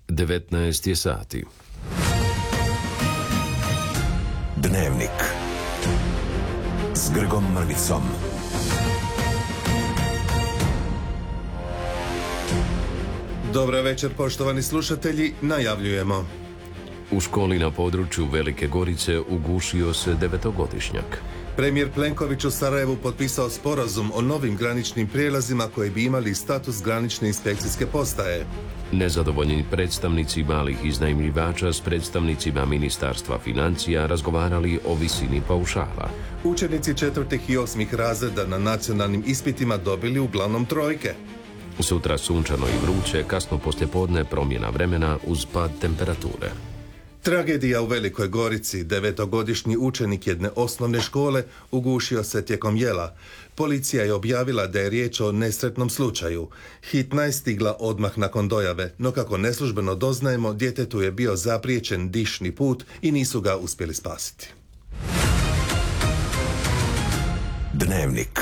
19 je sati. Dnevnik s Grgom Mrvicom. Dobra večer, poštovani slušatelji, najavljujemo. U školi na području Velike Gorice ugušio se 9-godišnjak. Premijer Plenković u Sarajevu potpisao sporazum o novim graničnim prijelazima koji bi imali status granične inspekcijske postaje. Nezadovoljni predstavnici malih iznajmljivača s predstavnicima Ministarstva financija razgovarali o visini paušala. Učenici 4. i 8. razreda na nacionalnim ispitima dobili uglavnom trojke. Sutra sunčano i vruće, kasno poslijepodne promjena vremena uz pad temperature. Tragedija u Velikoj Gorici. 9-godišnji učenik jedne osnovne škole ugušio se tijekom jela. Policija je objavila da je riječ o nesretnom slučaju. Hitna je stigla odmah nakon dojave, no kako neslužbeno doznajemo, djetetu je bio zapriječen dišni put i nisu ga uspjeli spasiti. Dnevnik.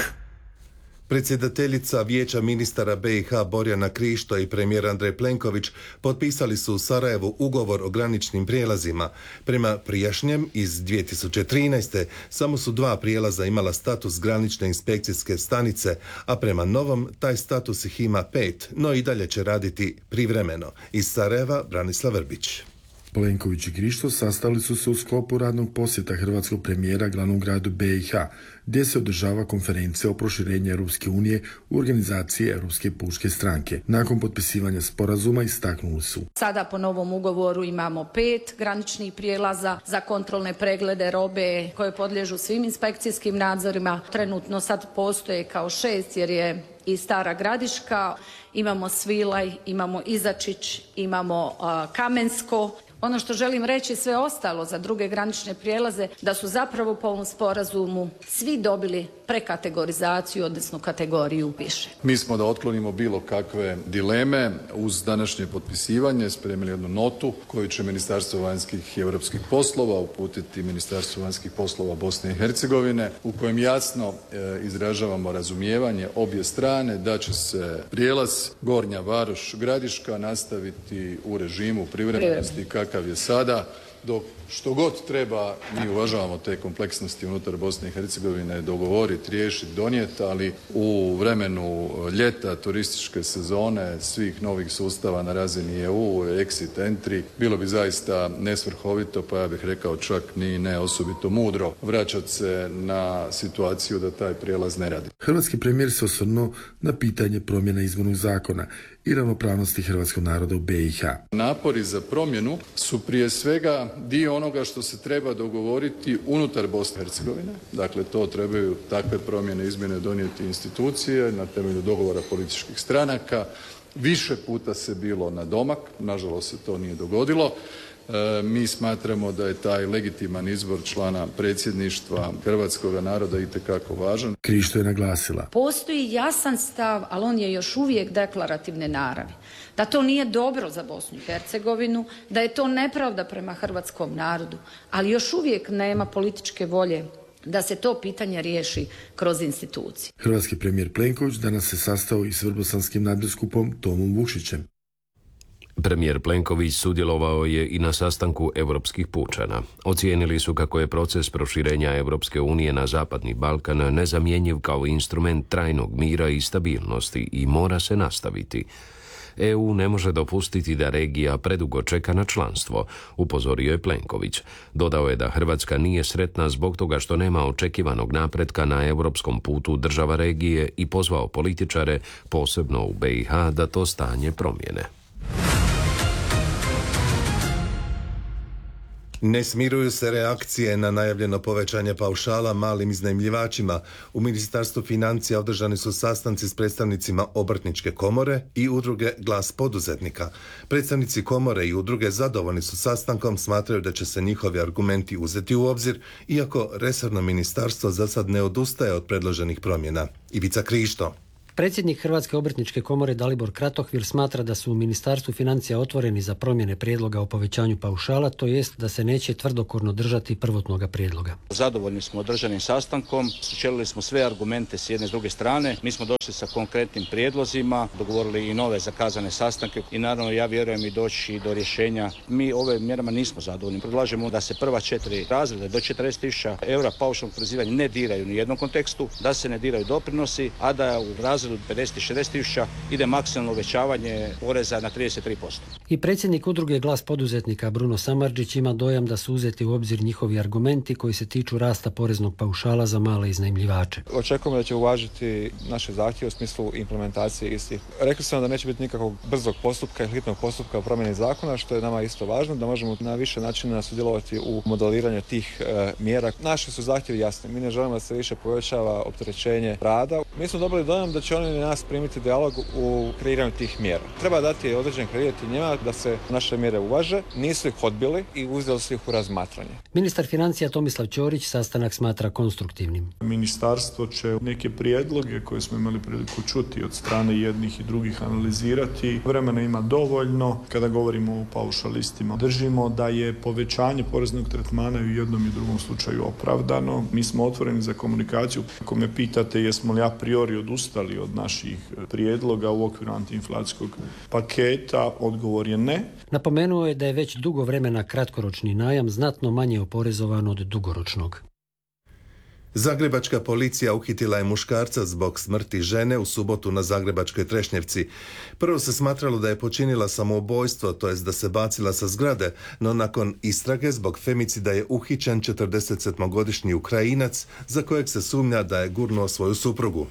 Predsjedateljica Vijeća ministara BiH Borjana Krišto i premijer Andrej Plenković potpisali su u Sarajevu ugovor o graničnim prijelazima. Prema prijašnjem iz 2013. samo su 2 prijelaza imala status granične inspekcijske stanice, a prema novom taj status ih ima 5, no i dalje će raditi privremeno. Iz Sarajeva Branislav Vrbić. Plenković i Krišto sastali su se u sklopu radnog posjeta hrvatskog premijera glavnom gradu BiH, gdje se održava konferencija o proširenju Europske unije u organizaciji Europske pučke stranke. Nakon potpisivanja sporazuma istaknuli su: Sada po novom ugovoru imamo 5 graničnih prijelaza za kontrolne preglede robe koje podliježu svim inspekcijskim nadzorima. Trenutno sad postoje kao 6 jer je i Stara Gradiška, imamo Svilaj, imamo Izačić, imamo Kamensko. Ono što želim reći sve ostalo za druge granične prijelaze, da su zapravo po ovom sporazumu svi dobili prekategorizaciju, odnosno kategoriju više. Mi smo da otklonimo bilo kakve dileme uz današnje potpisivanje spremili jednu notu koju će Ministarstvo vanjskih i europskih poslova uputiti Ministarstvu vanjskih poslova Bosne i Hercegovine, u kojem jasno izražavamo razumijevanje obje strane da će se prijelaz Gornja Varoš Gradiška nastaviti u režimu privremenosti kakav je sada, dok što god treba, mi uvažavamo te kompleksnosti unutar Bosne i Hercegovine, dogovoriti, riješiti, donijeti, ali u vremenu ljeta, turističke sezone, svih novih sustava na razini EU, exit, entry, bilo bi zaista nesvrhovito, pa ja bih rekao čak ni ne osobito mudro vraćati se na situaciju da taj prijelaz ne radi. Hrvatski premijer se osvrnuo na pitanje promjena izbornog zakona i ravnopravnosti hrvatskog naroda u BiH. Napori za promjenu su prije svega dio onoga što se treba dogovoriti unutar Bosne i Hercegovine. Dakle, to trebaju takve promjene, izmjene donijeti institucije na temelju dogovora političkih stranaka. Više puta se bilo na domak, nažalost se to nije dogodilo. Mi smatramo da je taj legitiman izbor člana predsjedništva hrvatskog naroda itekako važan. Krišto je naglasila: Postoji jasan stav, ali on je još uvijek deklarativne naravi. Da to nije dobro za Bosnu i Hercegovinu, da je to nepravda prema hrvatskom narodu, ali još uvijek nema političke volje da se to pitanje riješi kroz institucije. Hrvatski premijer Plenković danas se sastao i s vrbosanskim nadbiskupom Tomom Vukšićem. Premijer Plenković sudjelovao je i na sastanku europskih pučana. Ocijenili su kako je proces proširenja Europske unije na Zapadni Balkan nezamjenjiv kao instrument trajnog mira i stabilnosti i mora se nastaviti. EU ne može dopustiti da regija predugo čeka na članstvo, upozorio je Plenković. Dodao je da Hrvatska nije sretna zbog toga što nema očekivanog napretka na europskom putu država regije i pozvao političare, posebno u BiH, da to stanje promijene. Ne smiruju se reakcije na najavljeno povećanje paušala malim iznajmljivačima. U Ministarstvu financija održani su sastanci s predstavnicima Obrtničke komore i udruge Glas poduzetnika. Predstavnici komore i udruge zadovoljni su sastankom, smatraju da će se njihovi argumenti uzeti u obzir, iako resorno ministarstvo za sad ne odustaje od predloženih promjena. Ivica Krišto. Predsjednik Hrvatske obrtničke komore Dalibor Kratohvil smatra da su u Ministarstvu financija otvoreni za promjene prijedloga o povećanju paušala, to jest da se neće tvrdokorno držati prvotnoga prijedloga. Zadovoljni smo održanim sastankom, sučelili smo sve argumente s jedne i s druge strane, mi smo došli sa konkretnim prijedlozima, dogovorili i nove zakazane sastanke i naravno ja vjerujem i doći do rješenja. Mi ove mjerama nismo zadovoljni. Predlažemo da se prva 4 razreda do 40.000 eura paušalnog oporezivanja ne diraju u nijednom kontekstu, da se ne diraju doprinosi, a da u razredu 50 i 60.000 ide maksimalno uvećavanje poreza na 33%. I predsjednik udruge Glas poduzetnika Bruno Samardžić ima dojam da su uzeti u obzir njihovi argumenti koji se tiču rasta poreznog paušala za male iznajmljivače. Očekujemo da će uvažiti naše zahtjeve u smislu implementacije istih. Rekli smo da neće biti nikakvog brzog postupka i hitnog postupka o promjeni zakona, što je nama isto važno, da možemo na više načina sudjelovati u modeliranju tih mjera. Naši su zahtjevi jasni. Mi ne želimo da se više povećava opterećenje rada. Mi smo dobili dojam da će oni nas primiti dijalog u kreiranju tih mjera. Treba dati određen kredit njima da se naše mjere uvaže, nisu ih odbili i uzeli su ih u razmatranje. Ministar financija Tomislav Ćorić sastanak smatra konstruktivnim. Ministarstvo će neke prijedloge koje smo imali priliku čuti od strane jednih i drugih analizirati. Vremena ima dovoljno. Kada govorimo o paušalistima, držimo da je povećanje poreznog tretmana u jednom i drugom slučaju opravdano. Mi smo otvoreni za komunikaciju. Ako me pitate jesmo li a priori odustali od naših prijedloga u okviru antiinflacijskog paketa, odgovor je ne. Napomenuo je da je već dugo vremena kratkoročni najam znatno manje oporezovan od dugoročnog. Zagrebačka policija uhitila je muškarca zbog smrti žene u subotu na zagrebačkoj Trešnjevci. Prvo se smatralo da je počinila samoubojstvo, to jest da se bacila sa zgrade, no nakon istrage zbog femicida je uhićen 47-godišnji Ukrajinac za kojeg se sumnja da je gurnuo svoju suprugu.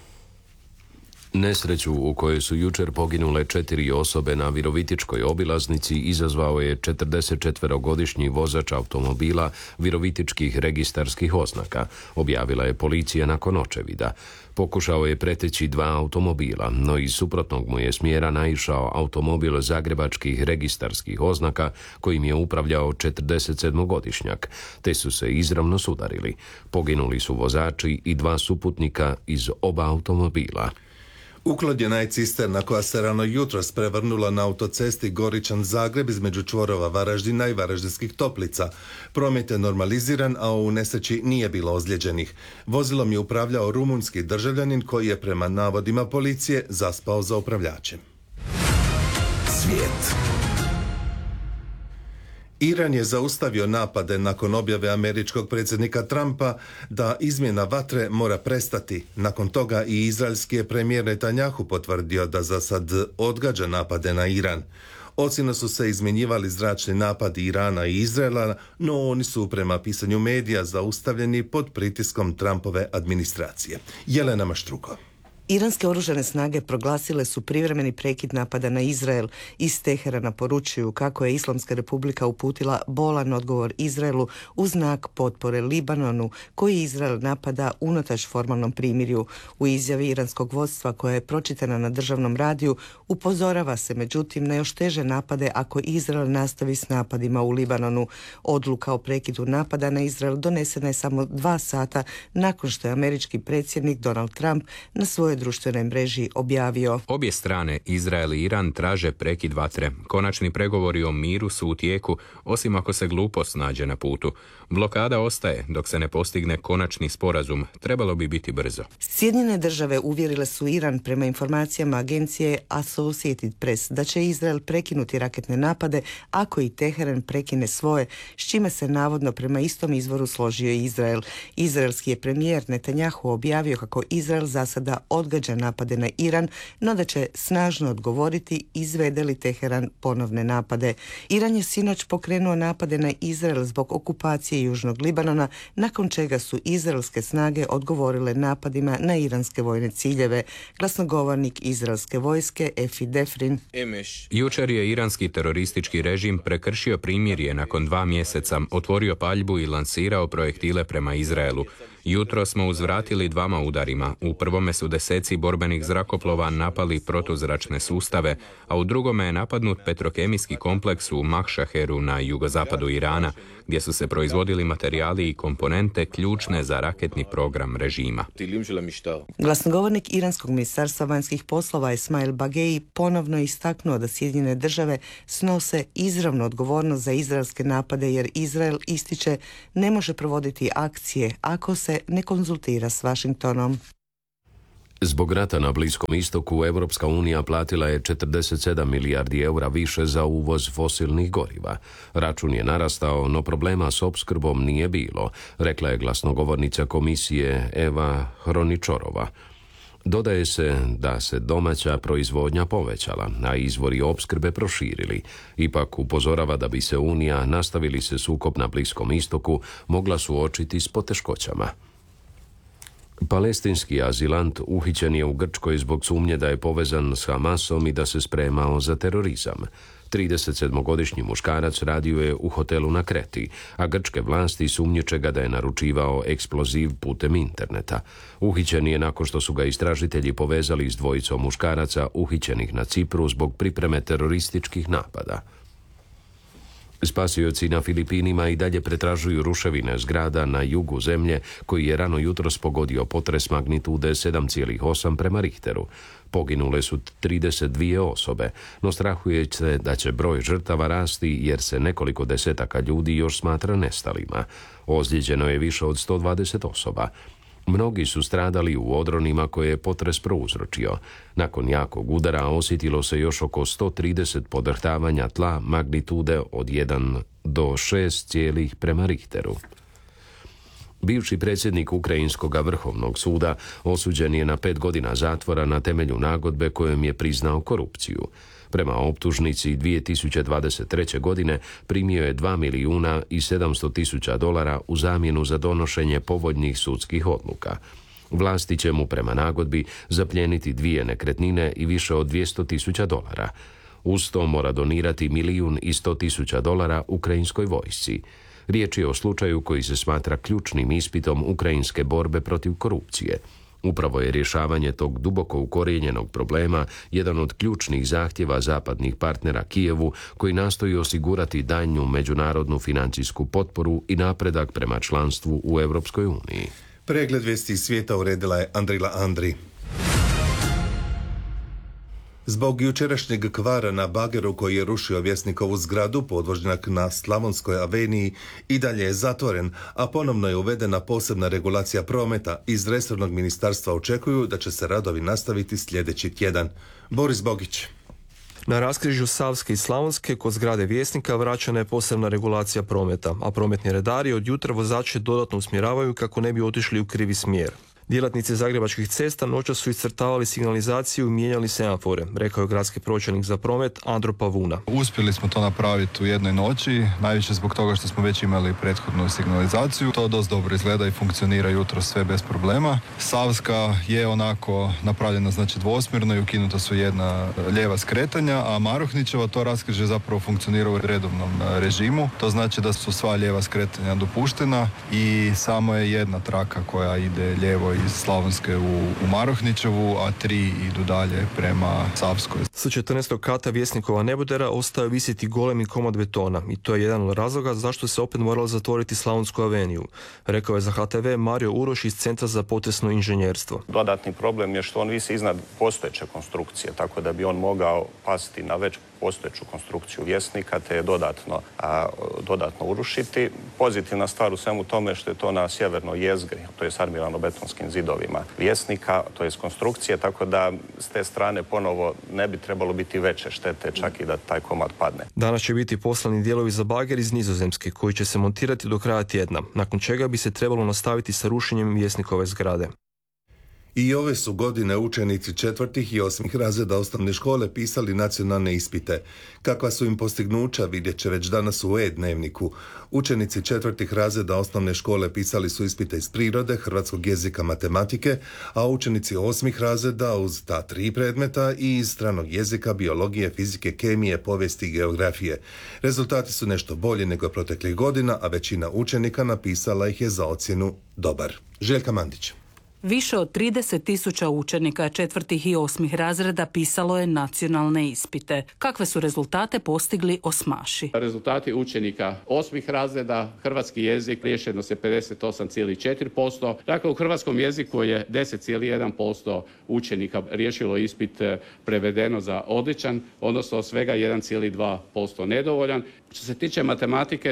Nesreću u kojoj su jučer poginule 4 osobe na Virovitičkoj obilaznici izazvao je 44-godišnji vozač automobila virovitičkih registarskih oznaka, objavila je policija nakon očevida. Pokušao je preteći 2 automobila, no iz suprotnog mu je smjera naišao automobil zagrebačkih registarskih oznaka kojim je upravljao 47-godišnjak, te su se izravno sudarili. Poginuli su vozači i 2 suputnika iz oba automobila. Uklonjena je cisterna koja se rano jutros prevrnula na autocesti Goričan-Zagreb između čvorova Varaždina i Varaždinskih Toplica. Promet je normaliziran, a u nesreći nije bilo ozlijeđenih. Vozilom je upravljao rumunjski državljanin koji je prema navodima policije zaspao za upravljačem. Svijet. Iran je zaustavio napade nakon objave američkog predsjednika Trumpa da izmjena vatre mora prestati. Nakon toga i izraelski je premijer Netanjahu potvrdio da za sad odgađa napade na Iran. Ocjeno su se izmjenjivali zračni napadi Irana i Izraela, no oni su prema pisanju medija zaustavljeni pod pritiskom Trumpove administracije. Jelena Maštruko. Iranske oružane snage proglasile su privremeni prekid napada na Izrael. Iz Teherana poručuju kako je Islamska republika uputila bolan odgovor Izraelu u znak potpore Libanonu, koji Izrael napada unatoč formalnom primirju. U izjavi iranskog vodstva koja je pročitana na državnom radiju upozorava se međutim na još teže napade ako Izrael nastavi s napadima u Libanonu. Odluka o prekidu napada na Izrael donesena je samo 2 sata nakon što je američki predsjednik Donald Trump na svojoj društvenoj mreži objavio. Obje strane, Izrael i Iran, traže prekid vatre. Konačni pregovori o miru su u tijeku, osim ako se glupost nađe na putu. Blokada ostaje dok se ne postigne konačni sporazum. Trebalo bi biti brzo. Sjedinjene države uvjerile su Iran prema informacijama agencije Associated Press da će Izrael prekinuti raketne napade ako i Teheran prekine svoje, s čime se navodno prema istom izvoru složio i Izrael. Izraelski je premijer Netanjahu objavio kako Izrael za sada odgađa napade na Iran, no da će snažno odgovoriti izvede li Teheran ponovne napade. Iran je sinoć pokrenuo napade na Izrael zbog okupacije Južnog Libanona, nakon čega su izraelske snage odgovorile napadima na iranske vojne ciljeve. Glasnogovornik izraelske vojske Efi Defrin. Jučer je iranski teroristički režim prekršio primirje nakon 2 mjeseca, otvorio paljbu i lansirao projektile prema Izraelu. Jutro smo uzvratili 2 udarima. U prvome su 10 borbenih zrakoplova napali protuzračne sustave, a u drugome je napadnut petrokemijski kompleks u Mahšaheru na jugozapadu Irana. gdje su se proizvodili materijali i komponente ključne za raketni program režima. Glasnogovornik Iranskog ministarstva vanjskih poslova Esmail Bagei ponovno istaknuo da Sjedinjene države snose izravnu odgovornost za izraelske napade jer Izrael, ističe, ne može provoditi akcije ako se ne konzultira s Washingtonom. Zbog rata na Bliskom istoku, Europska unija platila je 47 milijardi eura više za uvoz fosilnih goriva. Račun je narastao, no problema s opskrbom nije bilo, rekla je glasnogovornica komisije Eva Hroničorova. Dodaje se da se domaća proizvodnja povećala, a izvori opskrbe proširili. Ipak upozorava da bi se Unija, nastavili se sukob na Bliskom istoku, mogla suočiti s poteškoćama. Palestinski azilant uhićen je u Grčkoj zbog sumnje da je povezan s Hamasom i da se spremao za terorizam. 37-godišnji muškarac radio je u hotelu na Kreti, a grčke vlasti sumnjiče ga da je naručivao eksploziv putem interneta. Uhićen je nakon što su ga istražitelji povezali s dvojicom muškaraca uhićenih na Cipru zbog pripreme terorističkih napada. Spasioci na Filipinima i dalje pretražuju ruševine zgrada na jugu zemlje koji je rano jutros pogodio potres magnitude 7,8 prema Richteru. Poginule su 32 osobe, no strahuje se da će broj žrtava rasti jer se nekoliko desetaka ljudi još smatra nestalima. Ozlijeđeno je više od 120 osoba. Mnogi su stradali u odronima koje je potres prouzročio. Nakon jakog udara osjetilo se još oko 130 podrhtavanja tla magnitude od 1 do 6 prema Richteru. Bivši predsjednik Ukrajinskog vrhovnog suda osuđen je na 5 godina zatvora na temelju nagodbe kojom je priznao korupciju. Prema optužnici 2023. godine primio je $2.700.000 u zamjenu za donošenje povoljnih sudskih odluka. Vlasti će mu prema nagodbi zapljeniti 2 nekretnine i više od $200.000. Uz to mora donirati $1.100.000 ukrajinskoj vojsci. Riječ je o slučaju koji se smatra ključnim ispitom ukrajinske borbe protiv korupcije. Upravo je rješavanje tog duboko ukorijenjenog problema jedan od ključnih zahtjeva zapadnih partnera Kijevu, koji nastoji osigurati daljnju međunarodnu financijsku potporu i napredak prema članstvu u Europskoj uniji. Pregled vijesti svijeta uredila je Andrila Andri. Zbog jučerašnjeg kvara na bageru koji je rušio Vjesnikovu zgradu, podvožnjak na Slavonskoj aveniji i dalje je zatvoren, a ponovno je uvedena posebna regulacija prometa. Iz resornog ministarstva očekuju da će se radovi nastaviti sljedeći tjedan. Boris Bogić. Na raskrižju Savske i Slavonske kod zgrade Vjesnika vraćana je posebna regulacija prometa, a prometni redari od jutra vozače dodatno usmjeravaju kako ne bi otišli u krivi smjer. Djelatnici Zagrebačkih cesta noćas su iscrtavali signalizaciju i mijenjali semafore, rekao je gradski pročelnik za promet Andro Pavuna. Uspjeli smo to napraviti u jednoj noći, najviše zbog toga što smo već imali prethodnu signalizaciju. To dosta dobro izgleda i funkcionira jutro sve bez problema. Savska je onako napravljena znači dvosmjerno i ukinuta su jedna lijeva skretanja, a Maruhnićeva to raskrižje zapravo funkcionira u redovnom režimu. To znači da su sva lijeva skretanja dopuštena i samo je jedna traka koja ide lijevo iz Slavonske u Marohnićevu, a 3 idu dalje prema Savskoj. Sa 14. kata Vjesnikova nebodera ostao visiti golemi komad betona i to je jedan od razloga zašto se opet moralo zatvoriti Slavonsku aveniju, rekao je za HTV Mario Uroš iz Centra za potresno inženjerstvo. Dodatni problem je što on visi iznad postojeće konstrukcije, tako da bi on mogao pasti na već postojeću konstrukciju Vjesnika te je dodatno urušiti. Pozitivna stvar u svemu tome što je to na sjevernoj jezgri, to je s armirano-betonskim zidovima Vjesnika, to je konstrukcije, tako da s te strane ponovo ne bi trebalo biti veće štete, čak i da taj komad padne. Danas će biti poslani dijelovi za bager iz Nizozemske koji će se montirati do kraja tjedna, nakon čega bi se trebalo nastaviti sa rušenjem Vjesnikove zgrade. I ove su godine učenici 4. i 8. razreda osnovne škole pisali nacionalne ispite. Kakva su im postignuća vidjet će već danas u e-dnevniku. Učenici 4. razreda osnovne škole pisali su ispite iz prirode, hrvatskog jezika, matematike, a učenici 8. razreda uz ta 3 predmeta i iz stranog jezika, biologije, fizike, kemije, povijesti i geografije. Rezultati su nešto bolji nego proteklih godina, a većina učenika napisala ih je za ocjenu dobar. Željka Mandić. Više od 30.000 učenika 4. i 8. razreda pisalo je nacionalne ispite. Kakve su rezultate postigli osmaši? Rezultati učenika 8. razreda, hrvatski jezik riješeno se 58,4%. Dakle, u hrvatskom jeziku je 10,1% učenika riješilo ispit prevedeno za odličan, odnosno svega 1,2% nedovoljan. Što se tiče matematike,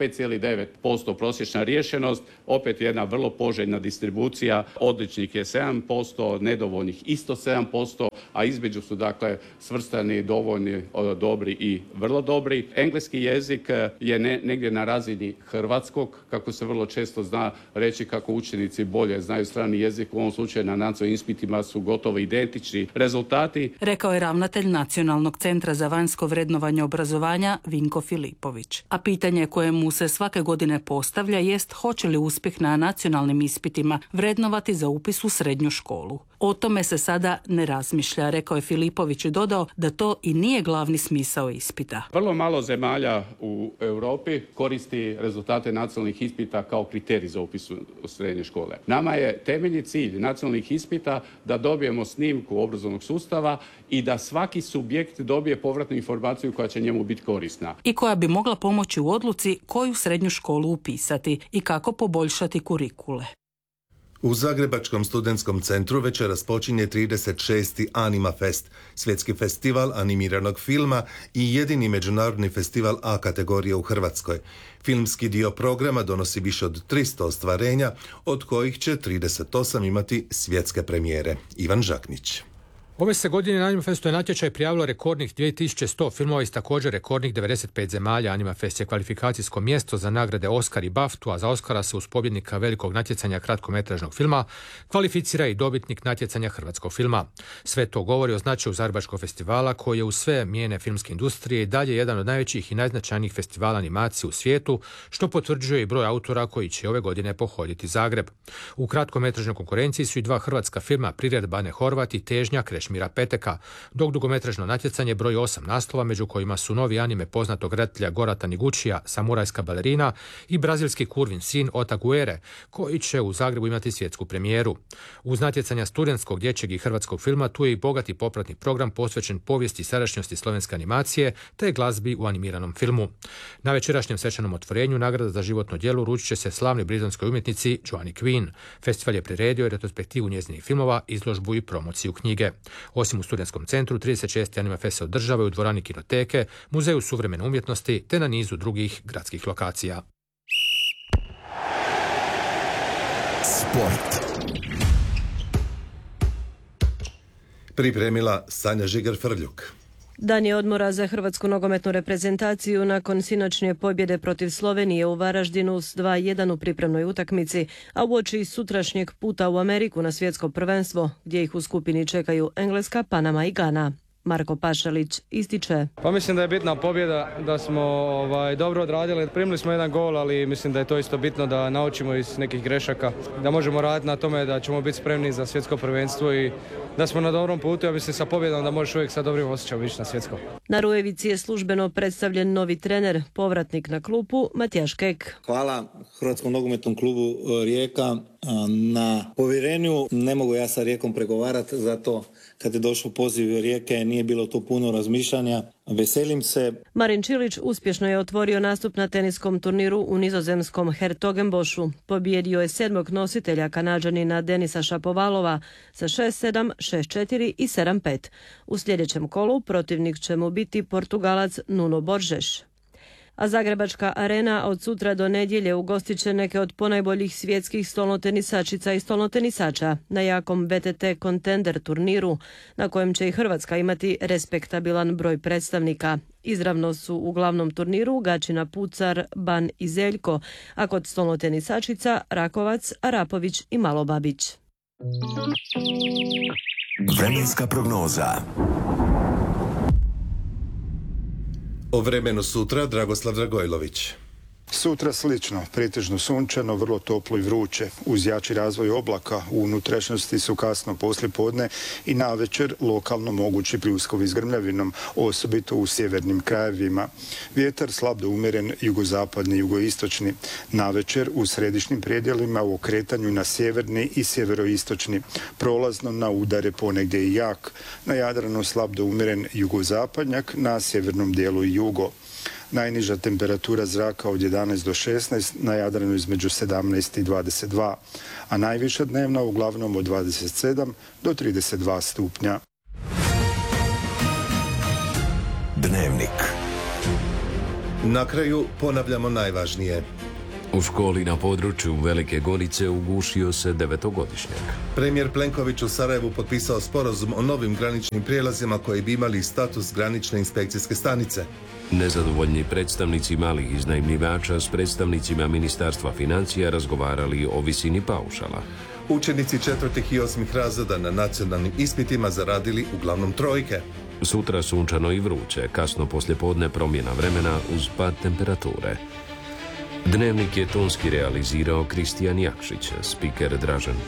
45,9% prosječna riješenost, opet jedna vrlo poželjna distribucija, odličnih je 7%, nedovoljnih isto 7%, a između su dakle svrstani dovoljni, dobri i vrlo dobri. Engleski jezik je negdje na razini hrvatskog, kako se vrlo često zna reći kako učenici bolje znaju strani jezik, u ovom slučaju na nacionalnim ispitima su gotovo identični rezultati. Rekao je ravnatelj Nacionalnog centra za vanjsko vrednovanje obrazovanja Vinko Filipović. A pitanje koje mu se svake godine postavlja jest hoće li uspjeh na nacionalnim ispitima vrednovati za upis u srednju školu. O tome se sada ne razmišlja, rekao je Filipović i dodao da to i nije glavni smisao ispita. Vrlo malo zemalja u Europi koristi rezultate nacionalnih ispita kao kriterij za upis u srednje škole. Nama je temeljni cilj nacionalnih ispita da dobijemo snimku obrazovnog sustava i da svaki subjekt dobije povratnu informaciju koja će njemu biti korisna. I koja bi mogla pomoći u odluci koju srednju školu upisati i kako poboljšati kurikule. U Zagrebačkom studentskom centru večeras počinje 36. Anima Fest, svjetski festival animiranog filma i jedini međunarodni festival A kategorije u Hrvatskoj. Filmski dio programa donosi više od 300 ostvarenja, od kojih će 38 imati svjetske premijere. Ivan Žaknić. Ove se godine na Animafestu je natječaj prijavilo rekordnih 2100 filmova iz također rekordnih 95 zemalja. Animafest je kvalifikacijsko mjesto za nagrade Oscar i BAFTA, a za Oscara se uz pobjednika velikog natjecanja kratkometražnog filma kvalificira i dobitnik natjecanja hrvatskog filma. Sve to govori o značaju Zagrebačkog festivala koji je u sve mijene filmske industrije i dalje jedan od najvećih i najznačajnijih festivala animacije u svijetu, što potvrđuje i broj autora koji će ove godine pohoditi Zagreb. U kratkometražnoj konkurenciji su i dva hrvatska filma, Prired Bane Horvat i Težnja Krešimira Peteka, dok dugometražno natjecanje broji 8 naslova, među kojima su novi anime poznatog redatelja Gorata Niguchija, Samurajska balerina i brazilski kurvin sin Otaguere, koji će u Zagrebu imati svjetsku premijeru. Uz natjecanja studentskog, dječjeg i hrvatskog filma tu je i bogati popratni program posvećen povijesti i sadašnjosti slovenske animacije te glazbi u animiranom filmu. Na večerašnjem svečanom otvorenju nagrada za životno djelo uručit će se slavnoj britanskoj umjetnici Joanne Quinn. Festival je priredio i retrospektivu njezinih filmova, izložbu i promociju knjige. Osim u studentskom centru, 36. Animafest se održava u dvorani Kinoteke, Muzeju suvremene umjetnosti te na nizu drugih gradskih lokacija. Sport. Pripremila Sanja Žigar-Frljuk. Dan je odmora za hrvatsku nogometnu reprezentaciju nakon sinoćnje pobjede protiv Slovenije u Varaždinu s 2:1 u pripremnoj utakmici, a uoči sutrašnjeg puta u Ameriku na svjetsko prvenstvo, gdje ih u skupini čekaju Engleska, Panama i Gana. Marko Pašalić ističe. Pa mislim da je bitna pobjeda, da smo dobro odradili. Primili smo jedan gol, ali mislim da je to isto bitno da naučimo iz nekih grešaka, da možemo raditi na tome da ćemo biti spremni za svjetsko prvenstvo i da smo na dobrom putu. Ja mislim sa pobjedom da možeš uvijek sa dobrim osjećajem ići na svjetsko. Na Rujevici je službeno predstavljen novi trener, povratnik na klupu Matijaš Kek. Hvala Hrvatskom nogometnom klubu Rijeka na povjerenju. Ne mogu ja sa Rijekom pregovarati, zato kad je došao poziv Rijeke nije bilo tu puno razmišljanja. Veselim se. Marin Čilić uspješno je otvorio nastup na teniskom turniru u nizozemskom Hertogenbošu. Pobijedio je 7. nositelja Kanađanina Denisa Šapovalova sa 6-7, 6-4 i 7-5. U sljedećem kolu protivnik će mu biti Portugalac Nuno Borges. A Zagrebačka arena od sutra do nedjelje ugostit će neke od ponajboljih svjetskih stolnotenisačica i stolnotenisača na jakom BTT Contender turniru, na kojem će i Hrvatska imati respektabilan broj predstavnika. Izravno su u glavnom turniru Gačina Pucar, Ban i Zeljko, a kod stolnotenisačica Rakovac, Arapović i Malobabić. Vremenska prognoza. O vremenu sutra Dragoslav Dragojlović. Sutra slično, pretežno sunčano, vrlo toplo i vruće. Uz jači razvoj oblaka u unutrašnjosti su kasno poslijepodne i navečer lokalno mogući pljuskovi s grmljavinom, osobito u sjevernim krajevima. Vjetar slab do umjeren jugozapadni i jugoistočni. Navečer u središnjim predjelima u okretanju na sjeverni i sjeveroistočni. Prolazno na udare ponegdje i jak. Na Jadranu slab do umjeren jugozapadnjak, na sjevernom dijelu i jugo. Najniža temperatura zraka od 11 do 16, na Jadranu između 17 i 22, a najviša dnevna uglavnom od 27 do 32 stupnja. Dnevnik. Na kraju ponavljamo najvažnije. U školi na području Velike Gorice ugušio se 9-godišnjak. Premijer Plenković u Sarajevu potpisao sporazum o novim graničnim prijelazima koji bi imali status granične inspekcijske stanice. Nezadovoljni predstavnici malih iznajmljivača s predstavnicima Ministarstva financija razgovarali o visini paušala. Učenici 4. i 8. razreda na nacionalnim ispitima zaradili uglavnom trojke. Sutra sunčano i vruće, kasno poslijepodne promjena vremena uz pad temperature. Dnevnik je tonski realizirao Kristijan Jakšić, spiker Dražen